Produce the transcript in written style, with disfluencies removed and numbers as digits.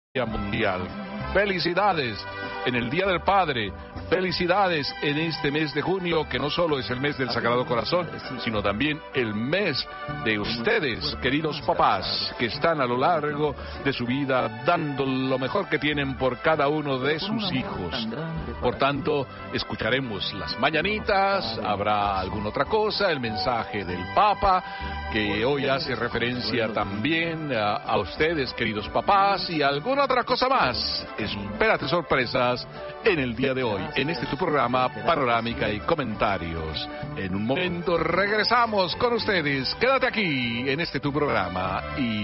Día Mundial. Felicidades en el Día del Padre. Felicidades en este mes de junio, que no solo es el mes del Sagrado Corazón, sino también el mes de ustedes, queridos papás, que están a lo largo de su vida dando lo mejor que tienen por cada uno de sus hijos. Por tanto, escucharemos las mañanitas, habrá alguna otra cosa, el mensaje del Papa, que hoy hace referencia también a ustedes, queridos papás, y alguna otra cosa más. Espérate sorpresas en el día de hoy, en este tu programa Panorámica y Comentarios. En un momento regresamos con ustedes. Quédate aquí en este tu programa y